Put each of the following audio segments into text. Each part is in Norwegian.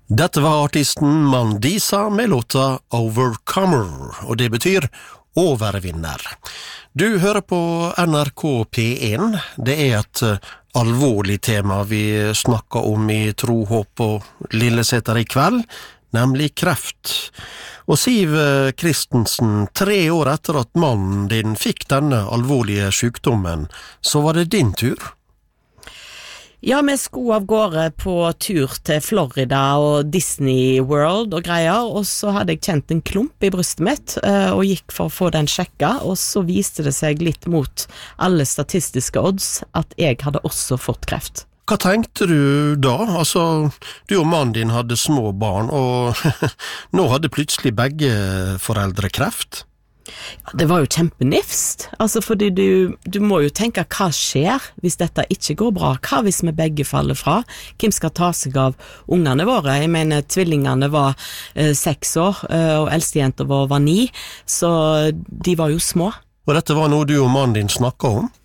Dette var artisten Mandisa med låta Overcomer, og det betyr overvinner. Du hører på NRK P1. Det er et alvorlig tema vi snakker om i Tro, håp og Lilleseter i kveld, nemlig kreft. Og Siv Kristensen, 3 år etter at mannen din fikk denne alvorlige sykdommen, så var det din tur. Ja, vi skulle av gårde på tur til Florida og Disney World og greier, og så hadde jeg kjent en klump i brystet mitt, og gikk for å få den sjekka, og så viste det seg litt mot alle statistiske odds at jeg hadde også fått kreft. Hva tenkte du da? Altså, du og mannen din hadde små barn, og nå hadde plutselig begge foreldre kreft? Ja, det var jo kjempenifst, altså fordi du må jo tenke hva skjer hvis dette ikke går bra, hva hvis vi begge faller fra, hvem skal ta seg av ungene våre? Jeg mener, tvillingene var 6 år, og eldstejenta var 9, så de var jo små. Og dette var noe du og mannen din snakket om?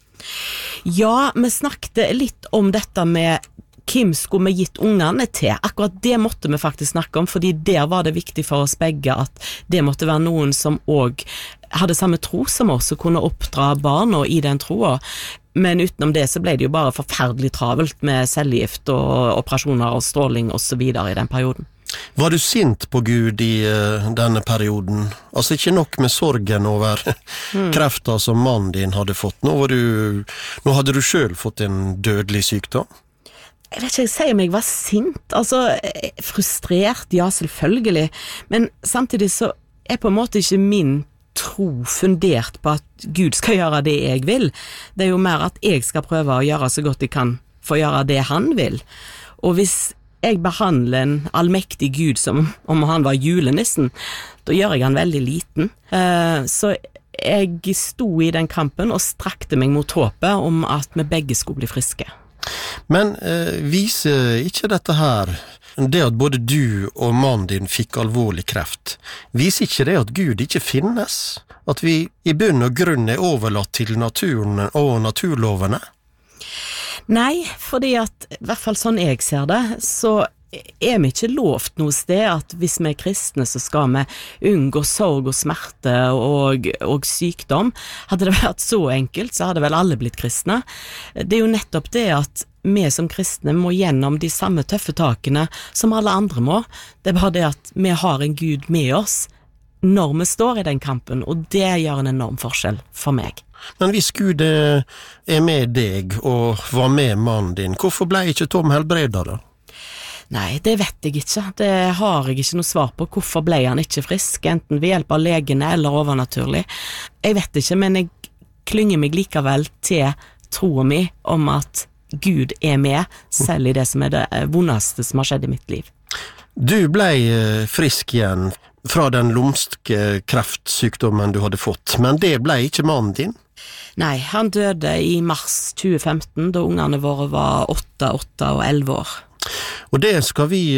Ja, vi snakket litt om dette med hvem skulle vi gitt ungene til? Akkurat det måtte vi faktisk snakke om, fordi der var det viktig for oss begge at det måtte være noen som også hadde samme tro som oss og kunne oppdra barna i den troen. Men utenom det så ble det jo bare forferdelig travelt med cellegift og operasjoner og stråling og så videre i den perioden. Var du sint på Gud i denne perioden? Altså ikke nok med sorgen over krefter som mannen din hadde fått. Nå hadde du selv fått en dødelig sykdom. Jeg vet ikke, jeg sier om jeg var sint, altså frustrert, ja selvfølgelig, men samtidig så er på en måte ikke min tro fundert på at Gud skal gjøre det jeg vil. Det er jo mer at jeg skal prøve å gjøre så godt jeg kan for å gjøre det han vil. Og hvis jeg behandler en allmektig Gud som om han var julenissen, da gjør jeg han veldig liten. Så jeg sto i den kampen og strakte meg mot håpet om at vi begge skulle bli friske. Men viser ikke dette her, det at både du og mannen din fikk alvorlig kreft, viser ikke det at Gud ikke finnes? At vi i bunn og grunn er overlatt til naturen og naturlovene? Nei, fordi at, i hvert fall sånn jeg ser det, så er vi ikke lovt noe sted at hvis vi er kristne så skal vi unngå sorg og smerte og sykdom. Hadde det vært så enkelt så hadde vel alle blitt kristne. Det er jo nettopp det at vi som kristne må gjennom de samme tøffe takene som alle andre må. Det er bare det at vi har en Gud med oss når vi står i den kampen, og det gjør en enorm forskjell for meg. Men hvis Gud er med deg og var med mannen din, hvorfor ble ikke Tom helbredet da? Nei, det vet jeg ikke. Det har jeg ikke noe svar på. Hvorfor ble han ikke frisk, enten ved hjelp av legene eller overnaturlig? Jeg vet ikke, men jeg klynger meg likevel til troen min om at Gud er med, selv i det som er det vondeste som har skjedd i mitt liv. Du ble frisk igjen fra den lumske kreftsykdommen du hadde fått, men det ble ikke mannen din? Nei, han døde i mars 2015, da ungene våre var 8, 8 og 11 år. Og det skal vi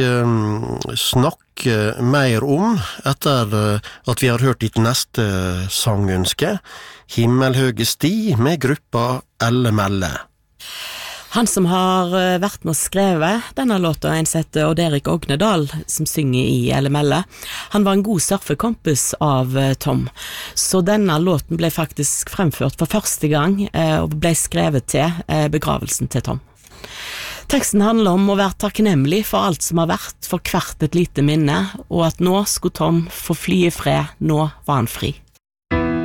snakke mer om etter at vi har hørt ditt neste sangønske, Himmelhøge sti med gruppa Elle Melle. Han som har vært med å skrive denne låta, en som heter Odd Erik Ognedal, som synger i Elle Melle, han var en god surfekompis av Tom. Så denne låten ble faktisk fremført for første gang og ble skrevet til begravelsen til Tom. Teksten handler om å være takknemlig for alt som har vært, for hvert et lite minne, og at nå skulle Tom få fly i fred, nå var han fri.